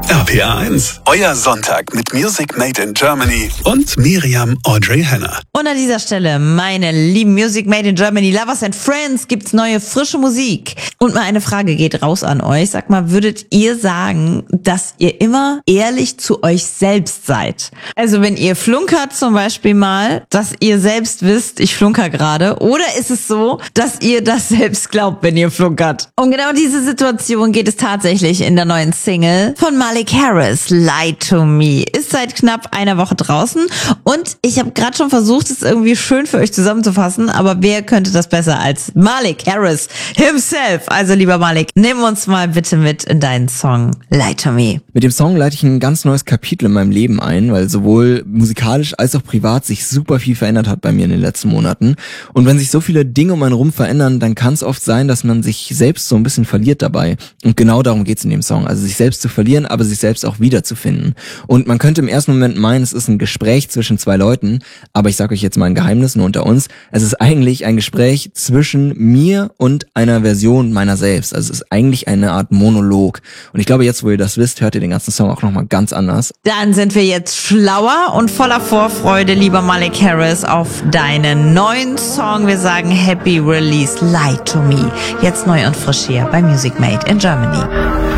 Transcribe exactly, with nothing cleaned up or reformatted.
R P R eins, euer Sonntag mit Music Made in Germany und Miriam Audrey Henner. Und an dieser Stelle, meine lieben Music Made in Germany Lovers and Friends, gibt's neue frische Musik. Und mal eine Frage geht raus an euch. Sag mal, würdet ihr sagen, dass ihr immer ehrlich zu euch selbst seid? Also wenn ihr flunkert zum Beispiel mal, dass ihr selbst wisst, ich flunker gerade. Oder ist es so, dass ihr das selbst glaubt, wenn ihr flunkert? Um genau diese Situation geht es tatsächlich in der neuen Single von Malik Harris, Lie to Me. Ist seit knapp einer Woche draußen und ich habe gerade schon versucht, es irgendwie schön für euch zusammenzufassen, aber wer könnte das besser als Malik Harris himself? Also lieber Malik, nimm uns mal bitte mit in deinen Song Lie to Me. Mit dem Song leite ich ein ganz neues Kapitel in meinem Leben ein, weil sowohl musikalisch als auch privat sich super viel verändert hat bei mir in den letzten Monaten. Und wenn sich so viele Dinge um einen rum verändern, dann kann es oft sein, dass man sich selbst so ein bisschen verliert dabei. Und genau darum geht's in dem Song. Also sich selbst zu verlieren, aber sich selbst auch wiederzufinden. Und man könnte im ersten Moment meinen, es ist ein Gespräch zwischen zwei Leuten, aber ich sage euch jetzt mal ein Geheimnis nur unter uns. Es ist eigentlich ein Gespräch zwischen mir und einer Version meiner selbst. Also es ist eigentlich eine Art Monolog. Und ich glaube, jetzt, wo ihr das wisst, hört ihr den ganzen Song auch nochmal ganz anders. Dann sind wir jetzt schlauer und voller Vorfreude, lieber Malik Harris, auf deinen neuen Song. Wir sagen Happy Release, Lie to Me. Jetzt neu und frisch hier bei Music Made in Germany.